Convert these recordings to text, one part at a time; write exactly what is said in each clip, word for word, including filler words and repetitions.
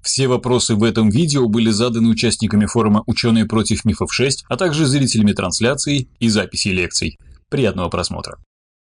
Все вопросы в этом видео были заданы участниками форума «Ученые против мифов шесть», а также зрителями трансляции и записи лекций. Приятного просмотра.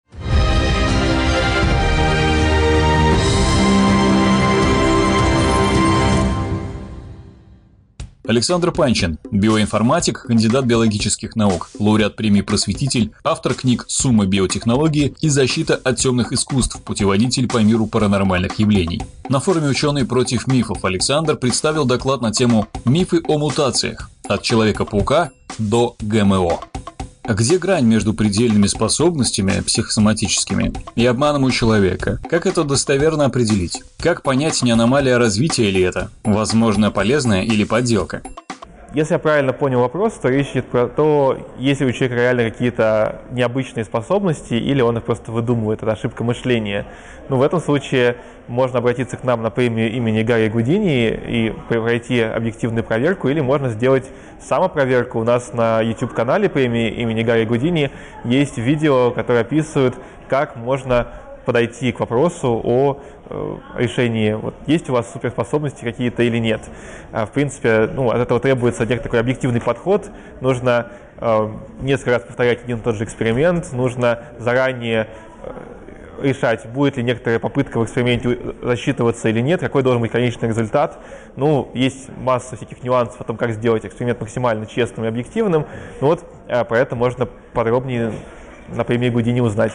Александр Панчин – биоинформатик, кандидат биологических наук, лауреат премии «Просветитель», автор книг «Сумма биотехнологии» и «Защита от темных искусств. Путеводитель по миру паранормальных явлений». На форуме «Ученые против мифов» Александр представил доклад на тему «Мифы о мутациях. От Человека-паука до ГМО». А где грань между предельными способностями психосоматическими и обманом у человека? Как это достоверно определить? Как понять, не аномалия развития ли это? Возможно, полезная или подделка? Если я правильно понял вопрос, то речь идет про то, есть ли у человека реально какие-то необычные способности, или он их просто выдумывает, это ошибка мышления. Ну, в этом случае можно обратиться к нам на премию имени Гарри Гудини и пройти объективную проверку, или можно сделать самопроверку. У нас на YouTube-канале премии имени Гарри Гудини есть видео, которое описывает, как можно подойти к вопросу о э, решении, вот, есть у вас суперспособности какие-то или нет. А, в принципе, ну, от этого требуется некий такой объективный подход. Нужно э, несколько раз повторять один и тот же эксперимент, нужно заранее э, решать, будет ли некоторая попытка в эксперименте засчитываться или нет, какой должен быть конечный результат. Ну, есть масса всяких нюансов о том, как сделать эксперимент максимально честным и объективным. Ну вот, э, про это можно подробнее на премии Гудини узнать.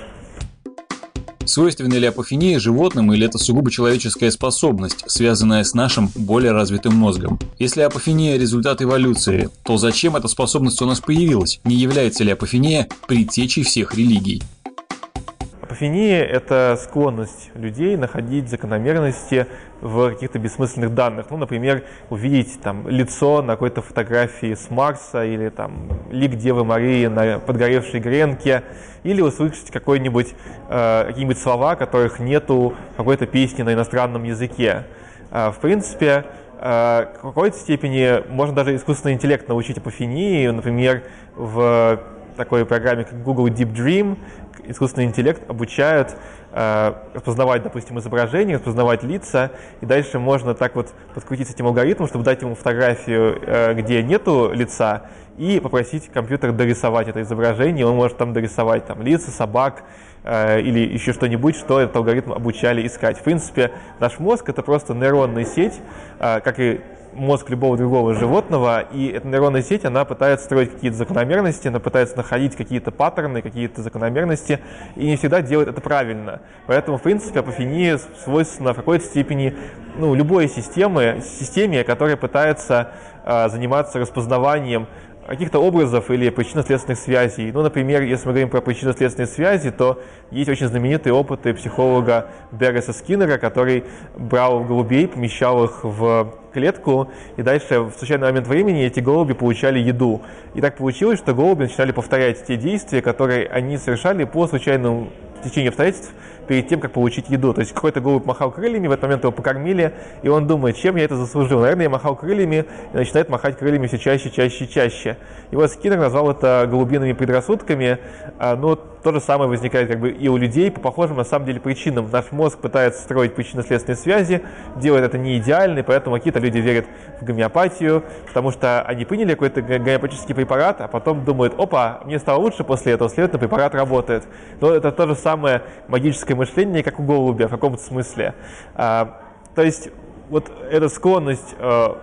Свойственна ли апофения животным, или это сугубо человеческая способность, связанная с нашим более развитым мозгом? Если апофения – результат эволюции, то зачем эта способность у нас появилась? Не является ли апофения предтечей всех религий? Апофения – это склонность людей находить закономерности в каких-то бессмысленных данных. Ну, например, увидеть там лицо на какой-то фотографии с Марса, или там лик Девы Марии на подгоревшей гренке, или услышать какой-нибудь, э, какие-нибудь слова, которых нету в какой-то песне на иностранном языке. Э, в принципе, э, в какой-то степени можно даже искусственный интеллект научить апофении. Например, в такой программе, как Google Deep Dream, искусственный интеллект обучают э, распознавать, допустим, изображения, распознавать лица, и дальше можно так вот подкрутить с этим алгоритмом, чтобы дать ему фотографию, э, где нету лица, и попросить компьютер дорисовать это изображение. Он может там дорисовать там, лица, собак э, или еще что-нибудь, что этот алгоритм обучали искать. В принципе, наш мозг — это просто нейронная сеть, э, как и мозг любого другого животного, и эта нейронная сеть, она пытается строить какие-то закономерности, она пытается находить какие-то паттерны, какие-то закономерности, и не всегда делает это правильно. Поэтому, в принципе, апофения свойственна в какой-то степени ну, любой системе, системе, которая пытается э, заниматься распознаванием каких-то образов или причинно-следственных связей. Ну, например, если мы говорим про причинно-следственные связи, то есть очень знаменитые опыты психолога Берреса Скиннера, который брал голубей, помещал их в клетку, и дальше в случайный момент времени эти голуби получали еду. И так получилось, что голуби начинали повторять те действия, которые они совершали по случайному течению обстоятельств перед тем, как получить еду. То есть какой-то голубь махал крыльями, в этот момент его покормили, и он думает, чем я это заслужил? Наверное, я махал крыльями, и начинает махать крыльями все чаще, чаще, чаще. И вот Скиннер назвал это голубиными предрассудками, но то же самое возникает как бы и у людей по похожим на самом деле причинам. Наш мозг пытается строить причинно-следственные связи, делает это не идеально, и поэтому какие-то люди верят в гомеопатию, потому что они приняли какой-то гомеопатический препарат, а потом думают, опа, мне стало лучше после этого, следовательно, препарат работает. Но это то же самое магическое мышление, как у голубя в каком-то смысле. А, то есть вот эта склонность а,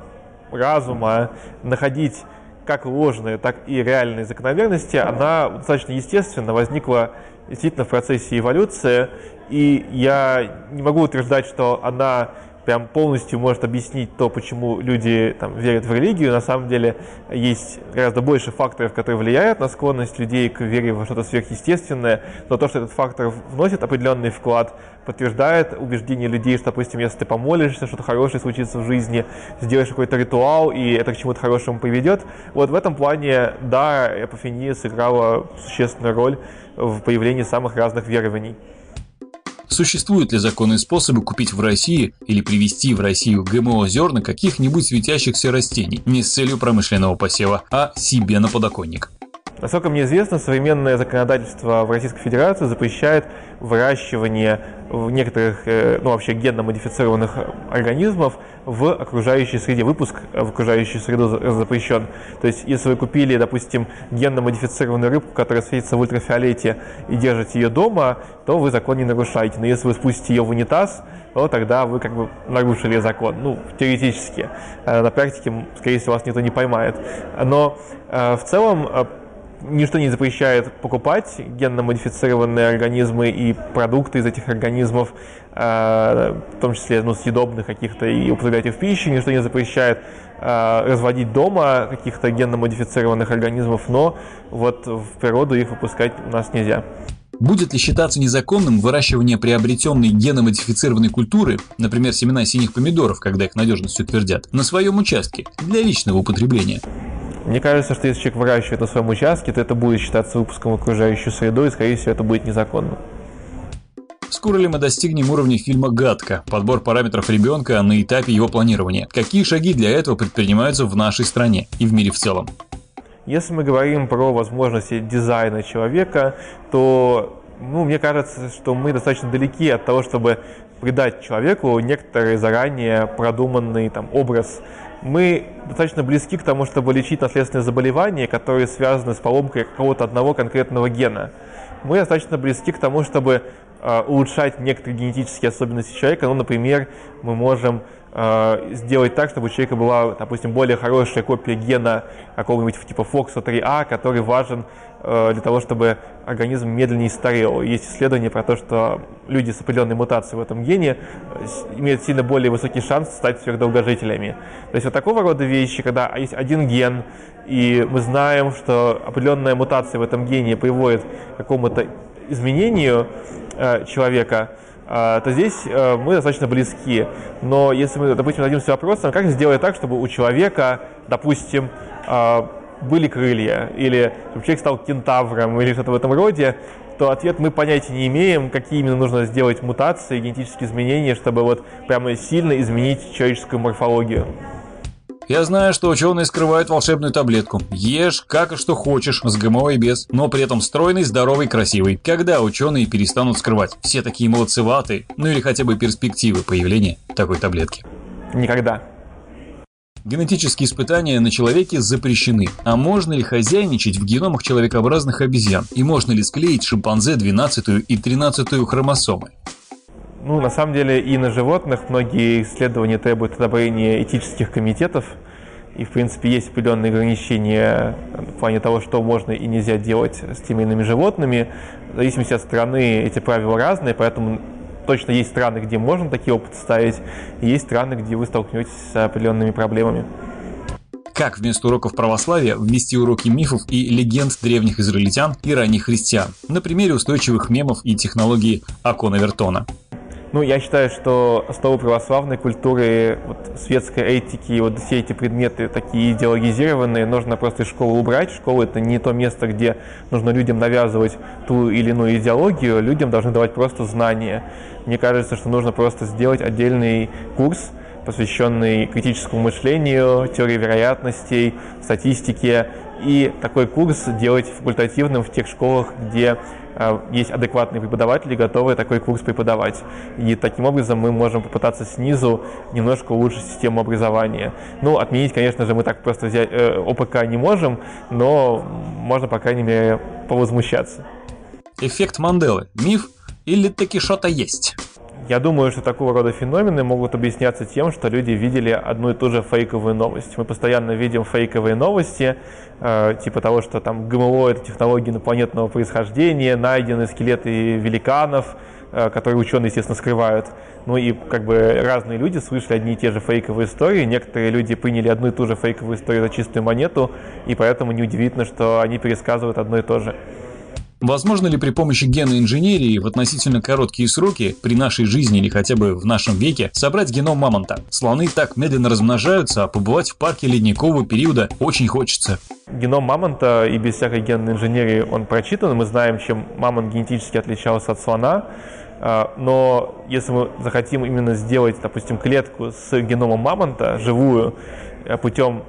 разума находить как ложные, так и реальные закономерности, она достаточно естественно возникла действительно в процессе эволюции, и я не могу утверждать, что она прям полностью может объяснить то, почему люди там, верят в религию. На самом деле есть гораздо больше факторов, которые влияют на склонность людей к вере во что-то сверхъестественное, но то, что этот фактор вносит определенный вклад, подтверждает убеждение людей, что, допустим, если ты помолишься, что-то хорошее случится в жизни, сделаешь какой-то ритуал, и это к чему-то хорошему приведет. Вот в этом плане, да, апофения сыграла существенную роль в появлении самых разных верований. Существуют ли законные способы купить в России или привезти в Россию ГМО-зерна каких-нибудь светящихся растений не с целью промышленного посева, а себе на подоконник? Насколько мне известно, современное законодательство в Российской Федерации запрещает выращивание некоторых, ну вообще генно-модифицированных организмов в окружающей среде. Выпуск в окружающую среду запрещен. То есть, если вы купили, допустим, генно-модифицированную рыбку, которая светится в ультрафиолете, и держите ее дома, то вы закон не нарушаете. Но если вы спустите ее в унитаз, то тогда вы как бы нарушили закон. Ну, теоретически. На практике, скорее всего, вас никто не поймает. Но в целом ничто не запрещает покупать генно-модифицированные организмы и продукты из этих организмов, в том числе ну, съедобных каких-то, и употреблять их в пищу. Ничто не запрещает разводить дома каких-то генно-модифицированных организмов, но вот в природу их выпускать у нас нельзя. Будет ли считаться незаконным выращивание приобретенной генно-модифицированной культуры, например, семена синих помидоров, когда их надежность утвердят, на своем участке для личного употребления? Мне кажется, что если человек выращивает на своем участке, то это будет считаться выпуском в окружающую среду, и, скорее всего, это будет незаконно. Скоро ли мы достигнем уровня фильма «Гадко»? Подбор параметров ребенка на этапе его планирования. Какие шаги для этого предпринимаются в нашей стране и в мире в целом? Если мы говорим про возможности дизайна человека, то ну, мне кажется, что мы достаточно далеки от того, чтобы придать человеку некоторый заранее продуманный там, образ. Мы достаточно близки к тому, чтобы лечить наследственные заболевания, которые связаны с поломкой какого-то одного конкретного гена. Мы достаточно близки к тому, чтобы э, улучшать некоторые генетические особенности человека. Ну, например, мы можем э, сделать так, чтобы у человека была, допустим, более хорошая копия гена какого-нибудь типа фокс три а, который важен э, для того, чтобы организм медленнее старел. Есть исследования про то, что люди с определенной мутацией в этом гене имеют сильно более высокий шанс стать сверхдолгожителями. То есть вот такого рода вещи, когда есть один ген, и мы знаем, что определенная мутация в этом гене приводит к какому-то изменению э, человека, э, то здесь э, мы достаточно близки. Но если мы, допустим, зададимся вопросом, как сделать так, чтобы у человека, допустим, э, были крылья, или чтобы человек стал кентавром, или что-то в этом роде, то ответ мы понятия не имеем, какие именно нужно сделать мутации, генетические изменения, чтобы вот прямо сильно изменить человеческую морфологию. Я знаю, что ученые скрывают волшебную таблетку. Ешь как и что хочешь, с ГМО и без, но при этом стройный, здоровый, красивый. Когда ученые перестанут скрывать? Все такие молодцеватые, ну или хотя бы перспективы появления такой таблетки. Никогда. Генетические испытания на человеке запрещены. А можно ли хозяйничать в геномах человекообразных обезьян? И можно ли склеить шимпанзе двенадцатую и тринадцатую хромосомы? Ну, на самом деле и на животных многие исследования требуют одобрения этических комитетов. И, в принципе, есть определенные ограничения в плане того, что можно и нельзя делать с теми или иными животными. В зависимости от страны эти правила разные, поэтому точно есть страны, где можно такие опыты ставить, и есть страны, где вы столкнетесь с определенными проблемами. Как вместо уроков православия ввести уроки мифов и легенд древних израильтян и ранних христиан? На примере устойчивых мемов и технологии Акона Вертона. Ну, я считаю, что основы православной культуры, вот, светской этики, вот все эти предметы такие идеологизированные, нужно просто из школы убрать. Школа — это не то место, где нужно людям навязывать ту или иную идеологию, людям должны давать просто знания. Мне кажется, что нужно просто сделать отдельный курс, посвященный критическому мышлению, теории вероятностей, статистике, и такой курс делать факультативным в тех школах, где есть адекватные преподаватели, готовые такой курс преподавать. И таким образом мы можем попытаться снизу немножко улучшить систему образования. Ну, отменить, конечно же, мы так просто взять э, ОПК не можем, но можно, по крайней мере, повозмущаться. Эффект Манделы. Миф или таки что-то есть? Я думаю, что такого рода феномены могут объясняться тем, что люди видели одну и ту же фейковую новость. Мы постоянно видим фейковые новости, э, типа того, что там ГМО — это технологии инопланетного происхождения, найдены скелеты великанов, э, которые ученые, естественно, скрывают. Ну и как бы разные люди слышали одни и те же фейковые истории, некоторые люди приняли одну и ту же фейковую историю за чистую монету, и поэтому неудивительно, что они пересказывают одно и то же. Возможно ли при помощи генной инженерии в относительно короткие сроки при нашей жизни или хотя бы в нашем веке собрать геном мамонта? Слоны так медленно размножаются, а побывать в парке ледникового периода очень хочется. Геном мамонта и без всякой генной инженерии он прочитан. Мы знаем, чем мамонт генетически отличался от слона. Но если мы захотим именно сделать, допустим, клетку с геномом мамонта, живую, путем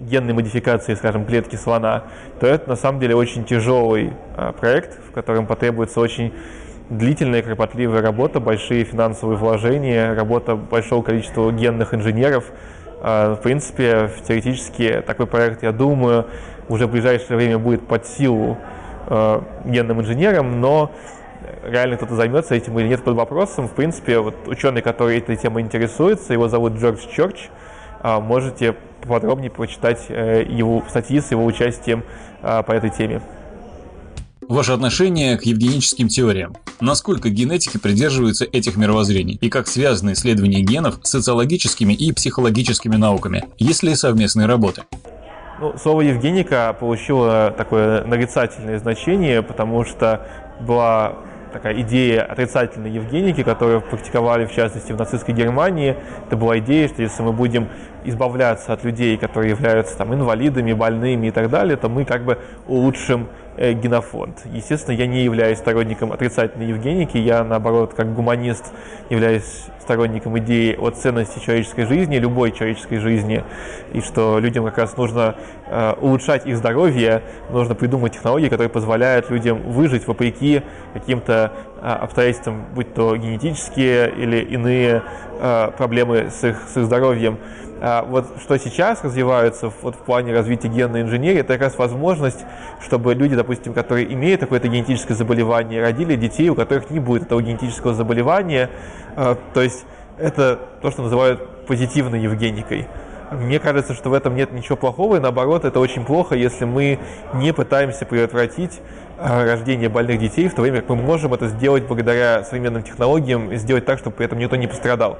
генной модификации, скажем, клетки слона, то это на самом деле очень тяжелый а, проект, в котором потребуется очень длительная, кропотливая работа, большие финансовые вложения, работа большого количества генных инженеров. А, в принципе, теоретически такой проект, я думаю, уже в ближайшее время будет под силу а, генным инженерам, но реально кто-то займется этим или нет под вопросом. В принципе, вот ученый, который этой темой интересуется, его зовут Джордж Чорч, а, можете поподробнее прочитать его статьи с его участием а, по этой теме. Ваше отношение к евгеническим теориям. Насколько генетики придерживаются этих мировоззрений? И как связаны исследования генов с социологическими и психологическими науками? Есть ли совместные работы? Ну, слово «евгеника» получило такое нарицательное значение, потому что была такая идея отрицательной евгеники, которую практиковали, в частности, в нацистской Германии. Это была идея, что если мы будем избавляться от людей, которые являются там инвалидами, больными и так далее, то мы как бы улучшим э, генофонд. Естественно, я не являюсь сторонником отрицательной евгеники, я, наоборот, как гуманист являюсь сторонником идеи о ценности человеческой жизни, любой человеческой жизни, и что людям как раз нужно э, улучшать их здоровье, нужно придумать технологии, которые позволяют людям выжить вопреки каким-то э, обстоятельствам, будь то генетические или иные э, проблемы с их, с их здоровьем. А вот что сейчас развивается вот в плане развития генной инженерии, это как раз возможность, чтобы люди, допустим, которые имеют какое-то генетическое заболевание, родили детей, у которых не будет этого генетического заболевания. А, то есть это то, что называют позитивной евгеникой. Мне кажется, что в этом нет ничего плохого, и наоборот, это очень плохо, если мы не пытаемся предотвратить рождение больных детей, в то время как мы можем это сделать благодаря современным технологиям и сделать так, чтобы при этом никто не пострадал.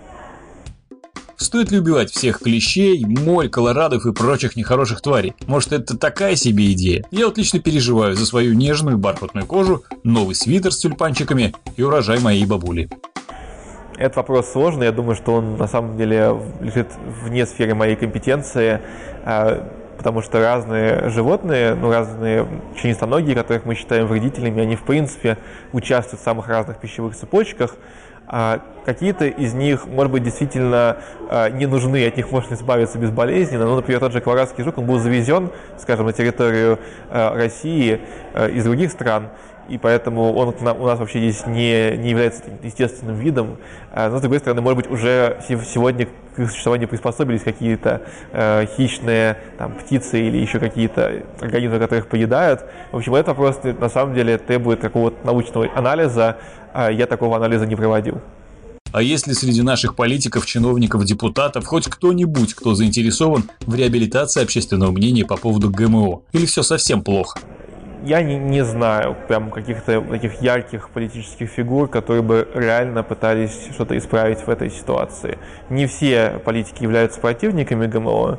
Стоит ли убивать всех клещей, моль, колорадов и прочих нехороших тварей? Может, это такая себе идея? Я вот лично переживаю за свою нежную бархатную кожу, новый свитер с тюльпанчиками и урожай моей бабули. Этот вопрос сложный, я думаю, что он на самом деле лежит вне сферы моей компетенции, потому что разные животные, ну, разные членистоногие, которых мы считаем вредителями, они в принципе участвуют в самых разных пищевых цепочках. А какие-то из них, может быть, действительно а, не нужны, от них можно избавиться безболезненно. Ну, например, тот же колорадский жук, он был завезен, скажем, на территорию а, России а, из других стран, и поэтому он у нас вообще здесь не, не является естественным видом. А, но, с другой стороны, может быть, уже сегодня к их существованию приспособились какие-то а, хищные там, птицы или еще какие-то организмы, которых поедают. В общем, этот вопрос на самом деле требует какого-то научного анализа. Я такого анализа не проводил. А есть ли среди наших политиков, чиновников, депутатов хоть кто-нибудь, кто заинтересован в реабилитации общественного мнения по поводу ГМО? Или все совсем плохо? Я не, не знаю прям каких-то таких ярких политических фигур, которые бы реально пытались что-то исправить в этой ситуации. Не все политики являются противниками ГМО,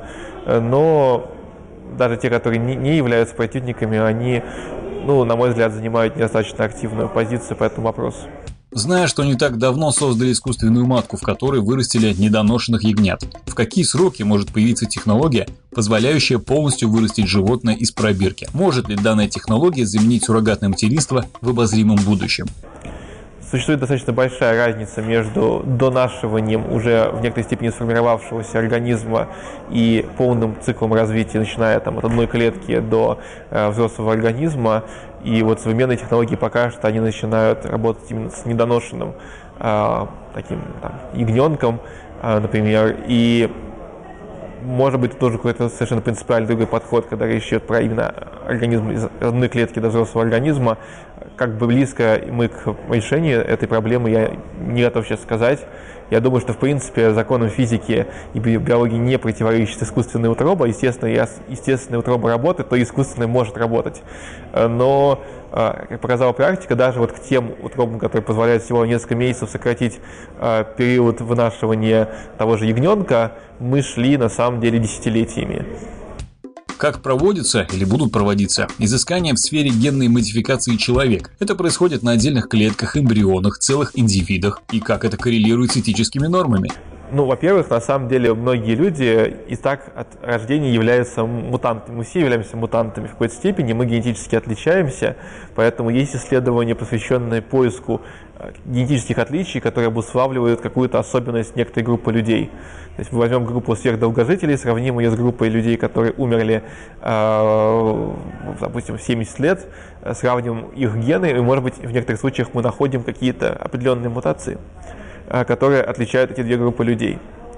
но даже те, которые не, не являются противниками, они, ну, на мой взгляд, занимают недостаточно активную позицию по этому вопросу. Зная, что не так давно создали искусственную матку, в которой вырастили недоношенных ягнят, в какие сроки может появиться технология, позволяющая полностью вырастить животное из пробирки? Может ли данная технология заменить суррогатное материнство в обозримом будущем? Существует достаточно большая разница между донашиванием уже в некоторой степени сформировавшегося организма и полным циклом развития, начиная там, от одной клетки до э, взрослого организма. И вот современные технологии пока что они начинают работать именно с недоношенным э, таким там, ягненком, э, например. И может быть тоже какой-то совершенно принципиальный другой подход, когда речь идет про именно организм из одной клетки до взрослого организма. Как бы близко мы к решению этой проблемы, я не готов сейчас сказать. Я думаю, что в принципе законам физики и биологии не противоречит искусственная утроба. Естественно, если естественная утроба работает, то искусственная может работать. Но, как показала практика, даже вот к тем утробам, которые позволяют всего несколько месяцев сократить период вынашивания того же ягненка, мы шли на самом деле десятилетиями. Как проводятся или будут проводиться изыскания в сфере генной модификации человека? Это происходит на отдельных клетках, эмбрионах, целых индивидах. И как это коррелирует с этическими нормами? Ну, во-первых, на самом деле многие люди и так от рождения являются мутантами. Мы все являемся мутантами в какой-то степени, мы генетически отличаемся, поэтому есть исследования, посвященные поиску генетических отличий, которые обуславливают какую-то особенность некоторой группы людей. То есть мы возьмем группу сверхдолгожителей, сравним ее с группой людей, которые умерли, э, допустим, в семьдесят лет, сравним их гены, и, может быть, в некоторых случаях мы находим какие-то определенные мутации, э, которые отличают эти две группы людей.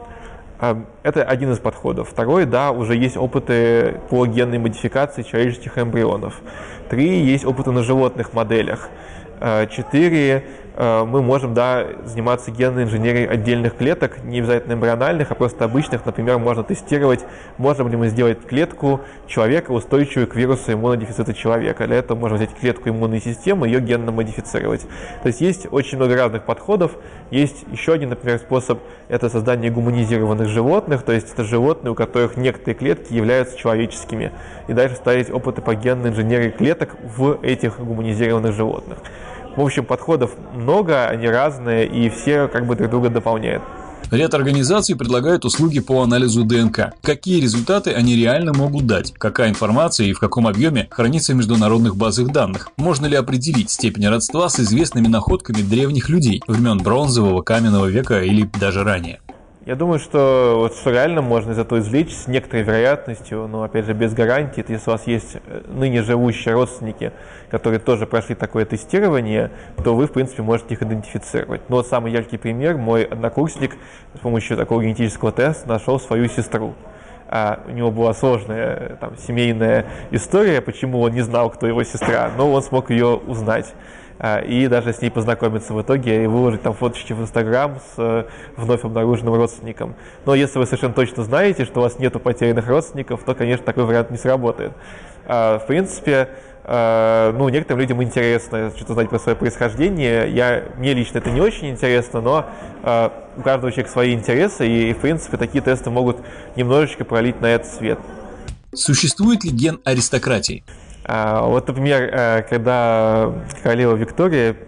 Э, это один из подходов. Второй, да, уже есть опыты по генной модификации человеческих эмбрионов. Три, есть опыты на животных моделях. Четыре, мы можем, да, заниматься генной инженерией отдельных клеток, не обязательно эмбриональных, а просто обычных. Например, можно тестировать, можем ли мы сделать клетку человека, устойчивую к вирусу иммунодефицита человека. Для этого можно взять клетку иммунной системы и ее генно модифицировать. То есть есть очень много разных подходов. Есть еще один, например, способ – это создание гуманизированных животных, то есть это животные, у которых некоторые клетки являются человеческими. И дальше ставить опыты по генной инженерии клеток в этих гуманизированных животных. В общем, подходов много, они разные, и все как бы друг друга дополняют. Ряд организаций предлагают услуги по анализу ДНК. Какие результаты они реально могут дать? Какая информация и в каком объеме хранится в международных базах данных? Можно ли определить степень родства с известными находками древних людей времен бронзового, каменного века или даже ранее? Я думаю, что, вот, что реально можно из этого извлечь с некоторой вероятностью, но опять же без гарантии. Это если у вас есть ныне живущие родственники, которые тоже прошли такое тестирование, то вы, в принципе, можете их идентифицировать. Но самый яркий пример: мой однокурсник с помощью такого генетического теста нашел свою сестру. А у него была сложная там семейная история, почему он не знал, кто его сестра, но он смог ее узнать. И даже с ней познакомиться в итоге и выложить там фоточки в Инстаграм с вновь обнаруженным родственником. Но если вы совершенно точно знаете, что у вас нету потерянных родственников, то, конечно, такой вариант не сработает. В принципе, ну, некоторым людям интересно что-то знать про свое происхождение. Я, мне лично это не очень интересно, но у каждого человека свои интересы, и, в принципе, такие тесты могут немножечко пролить на это свет. Существует ли ген аристократии? Вот, например, когда королева Виктория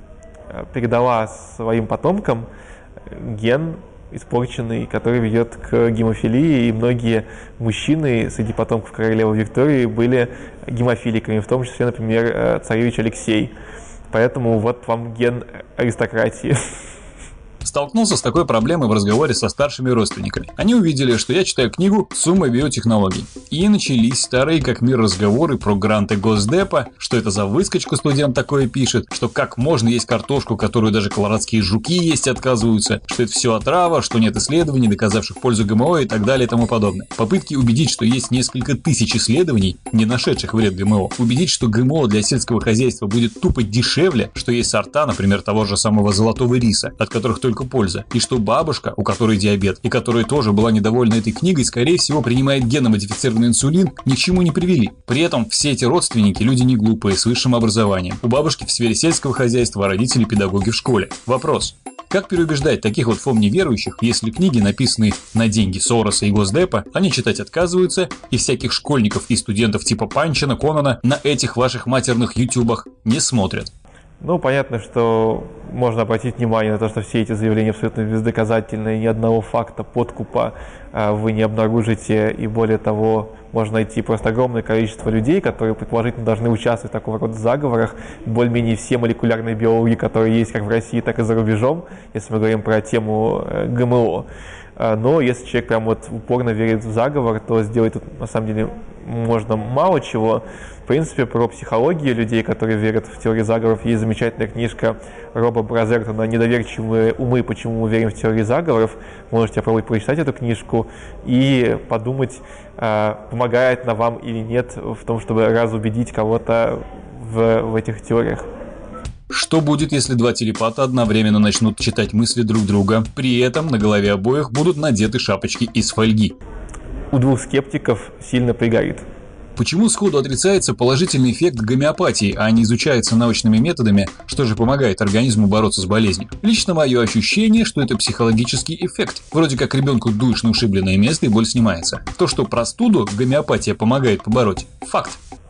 передала своим потомкам ген испорченный, который ведет к гемофилии, и многие мужчины среди потомков королевы Виктории были гемофиликами, в том числе, например, царевич Алексей. Поэтому вот вам ген аристократии. Столкнулся с такой проблемой в разговоре со старшими родственниками. Они увидели, что я читаю книгу «Сумма биотехнологий». И начались старые как мир разговоры про гранты Госдепа, что это за выскочку студент такое пишет, что как можно есть картошку, которую даже колорадские жуки есть отказываются, что это все отрава, что нет исследований, доказавших пользу ГМО и так далее и тому подобное. Попытки убедить, что есть несколько тысяч исследований, не нашедших вред ГМО, убедить, что ГМО для сельского хозяйства будет тупо дешевле, что есть сорта, например, того же самого золотого риса, от которых только польза, и что бабушка, у которой диабет, и которая тоже была недовольна этой книгой, скорее всего, принимает генно-модифицированный инсулин, ни к чему не привели. При этом все эти родственники люди не глупые, с высшим образованием. У бабушки в сфере сельского хозяйства, а родители педагоги в школе. Вопрос: как переубеждать таких вот фом неверующих, если книги, написанные на деньги Сороса и Госдепа, они читать отказываются, и всяких школьников и студентов типа Панчина, Конана на этих ваших матерных ютубах не смотрят? Ну, понятно, что можно обратить внимание на то, что все эти заявления абсолютно бездоказательные, ни одного факта подкупа вы не обнаружите, и более того, можно найти просто огромное количество людей, которые предположительно должны участвовать в такого рода заговорах. Более-менее все молекулярные биологи, которые есть как в России, так и за рубежом, если мы говорим про тему ГМО. Но если человек прям вот упорно верит в заговор, то сделать тут на самом деле можно мало чего. В принципе, про психологию людей, которые верят в теории заговоров, есть замечательная книжка Роба Бразертона «Недоверчивые умы. Почему мы верим в теории заговоров». Можете попробовать прочитать эту книжку и подумать, помогает она вам или нет в том, чтобы разубедить кого-то в, в этих теориях. Что будет, если два телепата одновременно начнут читать мысли друг друга, при этом на голове обоих будут надеты шапочки из фольги? У двух скептиков сильно пригорит. Почему сходу отрицается положительный эффект гомеопатии, а не изучается научными методами, что же помогает организму бороться с болезнью? Лично мое ощущение, что это психологический эффект. Вроде как ребенку дуешь на ушибленное место и боль снимается. То, что простуду гомеопатия помогает побороть – факт.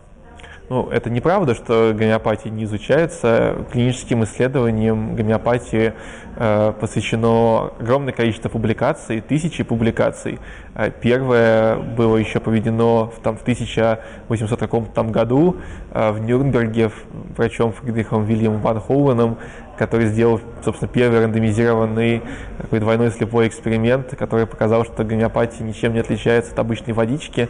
Ну, это неправда, что гомеопатия не изучается. Клиническим исследованиям гомеопатии э, посвящено огромное количество публикаций, тысячи публикаций. Первое было еще проведено в, там, в тысяча восемьсот каком-то там году э, в Нюрнберге врачом Фридрихом Вильямом ван Хоуленом. который сделал, собственно, первый рандомизированный такой двойной слепой эксперимент, который показал, что гомеопатия ничем не отличается от обычной водички.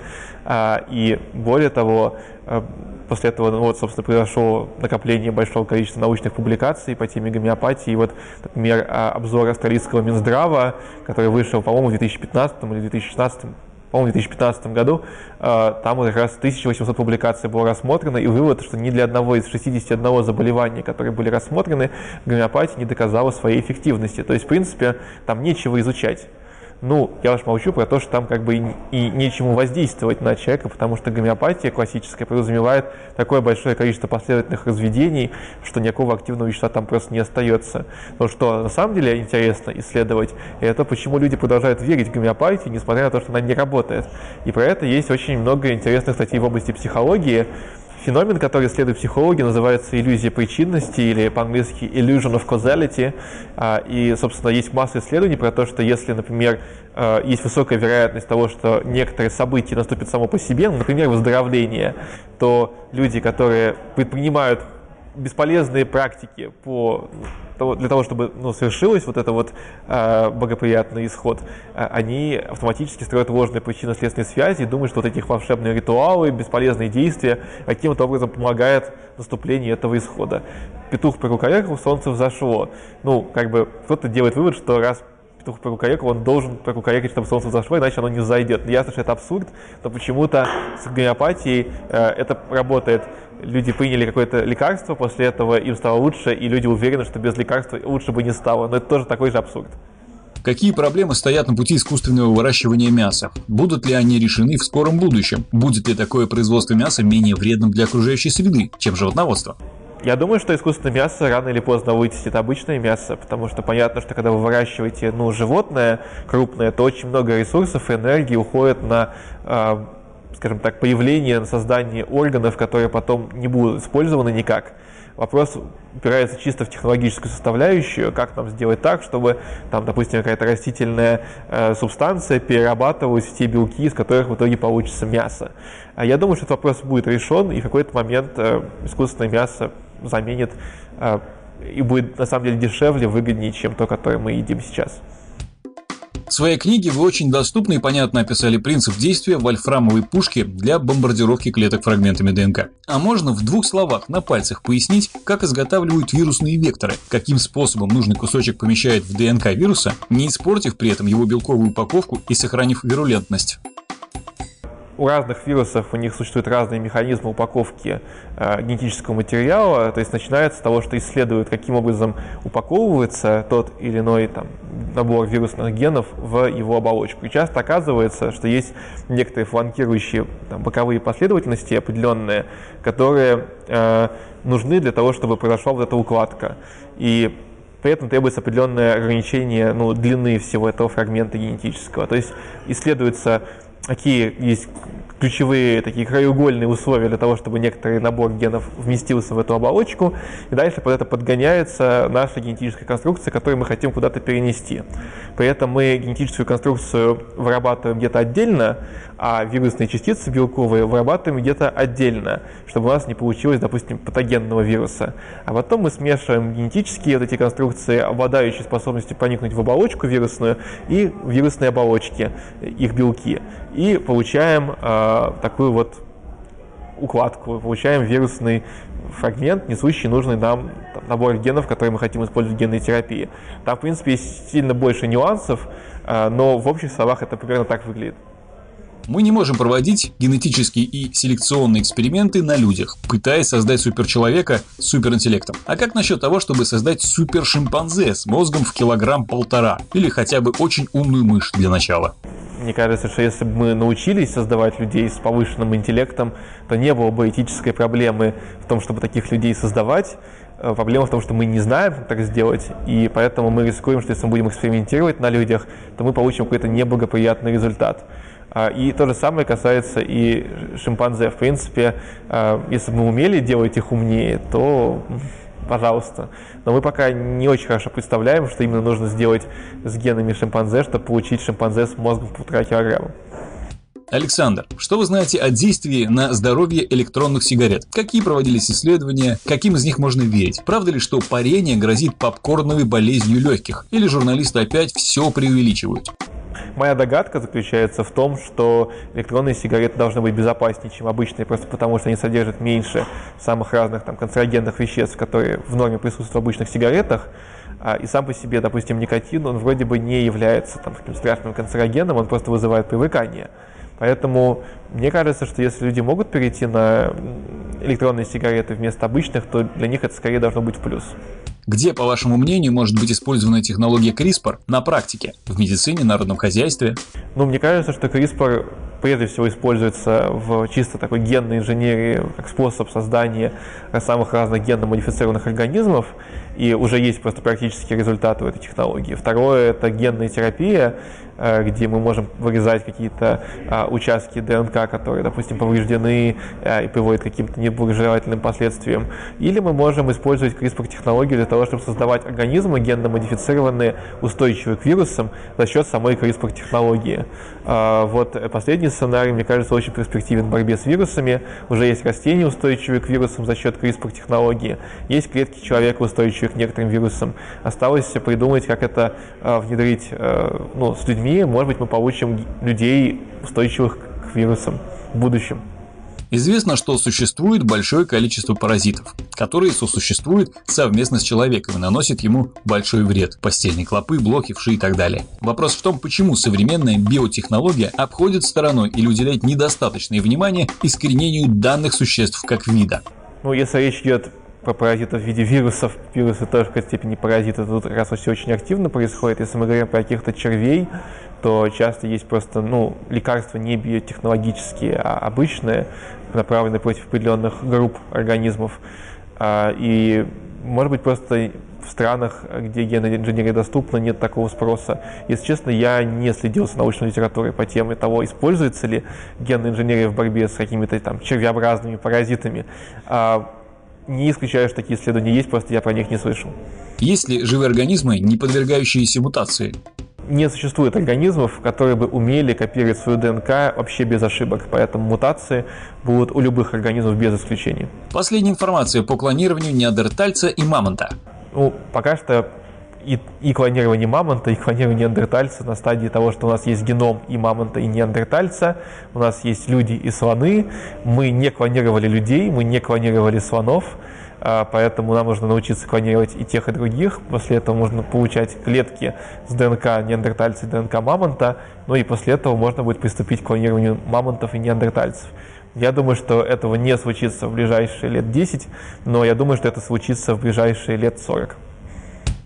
И более того, после этого, ну, вот, собственно, произошло накопление большого количества научных публикаций по теме гомеопатии. И вот, например, обзор австралийского Минздрава, который вышел, по-моему, в две тысячи пятнадцатом или две тысячи шестнадцатом, по-моему, в две тысячи пятнадцатом году, там как раз тысяча восемьсот публикаций было рассмотрено, и вывод, что ни для одного из шестидесяти одного заболеваний, которые были рассмотрены, гомеопатия не доказала своей эффективности. То есть, в принципе, там нечего изучать. Ну, я уж молчу про то, что там как бы и, и нечему воздействовать на человека, потому что гомеопатия классическая подразумевает такое большое количество последовательных разведений, что никакого активного вещества там просто не остается. Но что на самом деле интересно исследовать, это почему люди продолжают верить в гомеопатию, несмотря на то, что она не работает. И про это есть очень много интересных статей в области психологии. Феномен, который исследуют психологи, называется иллюзия причинности или по-английски illusion of causality. И, собственно, есть масса исследований про то, что если, например, есть высокая вероятность того, что некоторые события наступят само по себе, например, выздоровление, то люди, которые предпринимают бесполезные практики по, для того, чтобы ну, совершилось вот это вот э, благоприятный исход, э, они автоматически строят ложные причинно-следственные связи и думают, что вот эти волшебные ритуалы, бесполезные действия каким-то образом помогают наступлению этого исхода. Петух прокукарекал, солнце взошло. Ну, как бы кто-то делает вывод, что раз петух прокукарекал, он должен прокукарекать, чтобы солнце взошло, иначе оно не взойдет. Ясно, что это абсурд, но почему-то с гомеопатией э, это работает. Люди приняли какое-то лекарство, после этого им стало лучше, и люди уверены, что без лекарства лучше бы не стало. Но это тоже такой же абсурд. Какие проблемы стоят на пути искусственного выращивания мяса? Будут ли они решены в скором будущем? Будет ли такое производство мяса менее вредным для окружающей среды, чем животноводство? Я думаю, что искусственное мясо рано или поздно вытеснит обычное мясо, потому что понятно, что когда вы выращиваете ну, животное крупное, то очень много ресурсов и энергии уходит на, э, скажем так, появление, на создание органов, которые потом не будут использованы никак. Вопрос упирается чисто в технологическую составляющую, как нам сделать так, чтобы, там, допустим, какая-то растительная э, субстанция перерабатывалась в те белки, из которых в итоге получится мясо. А я думаю, что этот вопрос будет решен, и в какой-то момент э, искусственное мясо заменит э, и будет на самом деле дешевле, выгоднее, чем то, которое мы едим сейчас. В своей книге вы очень доступно и понятно описали принцип действия вольфрамовой пушки для бомбардировки клеток фрагментами ДНК. А можно в двух словах на пальцах пояснить, как изготавливают вирусные векторы, каким способом нужный кусочек помещают в ДНК вируса, не испортив при этом его белковую упаковку и сохранив вирулентность? У разных вирусов у них существуют разные механизмы упаковки э, генетического материала, то есть начинается с того, что исследуют, каким образом упаковывается тот или иной там, набор вирусных генов в его оболочку. И часто оказывается, что есть некоторые фланкирующие там, боковые последовательности определенные, которые э, нужны для того, чтобы произошла вот эта укладка. И при этом требуется определенное ограничение ну, длины всего этого фрагмента генетического. То есть исследуется, какие есть ключевые такие краеугольные условия для того, чтобы некоторый набор генов вместился в эту оболочку, и дальше под это подгоняется наша генетическая конструкция, которую мы хотим куда-то перенести. При этом мы генетическую конструкцию вырабатываем где-то отдельно, а вирусные частицы белковые вырабатываем где-то отдельно, чтобы у нас не получилось, допустим, патогенного вируса. А потом мы смешиваем генетические вот эти конструкции, обладающие способностью проникнуть в оболочку вирусную, и вирусные оболочки, их белки, и получаем э, такую вот укладку, получаем вирусный фрагмент, несущий нужный нам там, набор генов, которые мы хотим использовать в генной терапии. Там, в принципе, есть сильно больше нюансов, э, но в общих словах это примерно так выглядит. Мы не можем проводить генетические и селекционные эксперименты на людях, пытаясь создать суперчеловека с суперинтеллектом. А как насчет того, чтобы создать супершимпанзе с мозгом в килограмм-полтора? Или хотя бы очень умную мышь для начала? Мне кажется, что если бы мы научились создавать людей с повышенным интеллектом, то не было бы этической проблемы в том, чтобы таких людей создавать. Проблема в том, что мы не знаем, как так сделать, и поэтому мы рискуем, что если мы будем экспериментировать на людях, то мы получим какой-то неблагоприятный результат. И то же самое касается и шимпанзе. В принципе, если бы мы умели делать их умнее, то пожалуйста. Но мы пока не очень хорошо представляем, что именно нужно сделать с генами шимпанзе, чтобы получить шимпанзе с мозгом в полтора килограмма. Александр, что вы знаете о действии на здоровье электронных сигарет? Какие проводились исследования? Каким из них можно верить? Правда ли, что парение грозит попкорновой болезнью легких? Или журналисты опять все преувеличивают? Моя догадка заключается в том, что электронные сигареты должны быть безопаснее, чем обычные, просто потому что они содержат меньше самых разных там, канцерогенных веществ, которые в норме присутствуют в обычных сигаретах. И сам по себе, допустим, никотин, он вроде бы не является там, таким страшным канцерогеном, он просто вызывает привыкание. Поэтому мне кажется, что если люди могут перейти на электронные сигареты вместо обычных, то для них это скорее должно быть в плюс. Где, по вашему мнению, может быть использована технология CRISPR на практике? В медицине, народном хозяйстве? Ну, мне кажется, что CRISPR прежде всего используется в чисто такой генной инженерии как способ создания самых разных генно-модифицированных организмов, и уже есть просто практические результаты у этой технологии. Второе – это генная терапия, где мы можем вырезать какие-то участки ДНК, которые, допустим, повреждены и приводят к каким-то неблагожелательным последствиям. Или мы можем использовать CRISPR-технологию для того, чтобы создавать организмы генно-модифицированные, устойчивые к вирусам за счет самой CRISPR-технологии. Вот последний сценарий, мне кажется, очень перспективен в борьбе с вирусами. Уже есть растения, устойчивые к вирусам за счет CRISPR-технологии. Есть клетки человека, устойчивые к некоторым вирусам. Осталось придумать, как это внедрить ну, с людьми. Может быть, мы получим людей, устойчивых к вирусам в будущем. Известно, что существует большое количество паразитов, которые сосуществуют совместно с человеком и наносят ему большой вред. Постельные клопы, блохи, вши и так далее. Вопрос в том, почему современная биотехнология обходит стороной или уделяет недостаточное внимание искоренению данных существ как вида. Ну, если речь идет про паразитов в виде вирусов, вирусы тоже в какой-то степени паразиты, тут как раз все очень активно происходит. Если мы говорим про каких-то червей, то часто есть просто ну, лекарства не биотехнологические, а обычные, направленные против определенных групп организмов. И, может быть, просто в странах, где генная инженерия доступна, нет такого спроса. Если честно, я не следил за научной литературой по теме того, используется ли генная инженерия в борьбе с какими-то там червеобразными паразитами. Не исключаю, что такие исследования есть, просто я про них не слышал. Есть ли живые организмы, не подвергающиеся мутации? Не существует организмов, которые бы умели копировать свою ДНК вообще без ошибок, поэтому мутации будут у любых организмов без исключения. Последняя информация по клонированию неандертальца и мамонта. Ну, пока что и, и клонирование мамонта, и клонирование неандертальца на стадии того, что у нас есть геном и мамонта, и неандертальца, у нас есть люди и слоны, мы не клонировали людей, мы не клонировали слонов, поэтому нам нужно научиться клонировать и тех, и других. После этого можно получать клетки с ДНК неандертальца и ДНК мамонта, ну и после этого можно будет приступить к клонированию мамонтов и неандертальцев. Я думаю, что этого не случится в ближайшие лет десять, но я думаю, что это случится в ближайшие лет сорок.